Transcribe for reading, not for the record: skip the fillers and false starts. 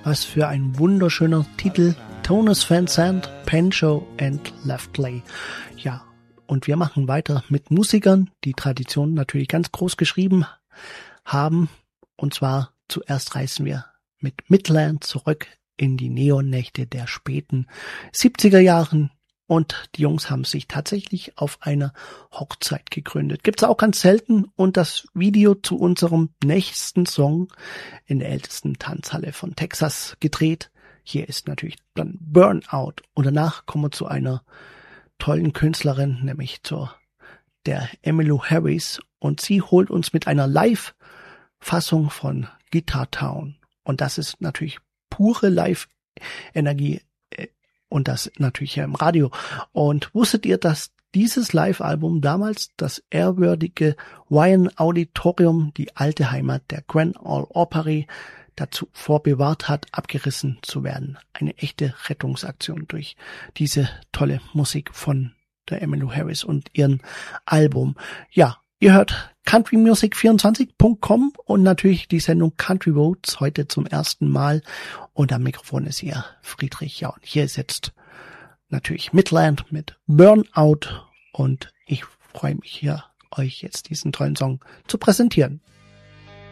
Was für ein wunderschöner Titel. Townes Van Zandt, Pancho and Leftley. Ja, und wir machen weiter mit Musikern, die Tradition natürlich ganz groß geschrieben haben. Und zwar zuerst reisen wir mit Midland zurück in die Neonnächte der späten 70er Jahren. Und die Jungs haben sich tatsächlich auf einer Hochzeit gegründet. Gibt's auch ganz selten. Und das Video zu unserem nächsten Song in der ältesten Tanzhalle von Texas gedreht. Hier ist natürlich dann Burnout. Und danach kommen wir zu einer tollen Künstlerin, nämlich der Emmylou Harris. Und sie holt uns mit einer Live-Fassung von Guitar Town. Und das ist natürlich pure Live-Energie. Und das natürlich hier im Radio. Und wusstet ihr, dass dieses Live-Album damals das ehrwürdige Wyan Auditorium, die alte Heimat der Grand Ole Opry, dazu vorbewahrt hat, abgerissen zu werden? Eine echte Rettungsaktion durch diese tolle Musik von der Emmylou Harris und ihren Album. Ja, ihr hört countrymusic24.com und natürlich die Sendung Country Roads heute zum ersten Mal. Und am Mikrofon ist hier Friedrich. Ja, und hier ist jetzt natürlich Midland mit Burnout. Und ich freue mich hier, euch jetzt diesen tollen Song zu präsentieren.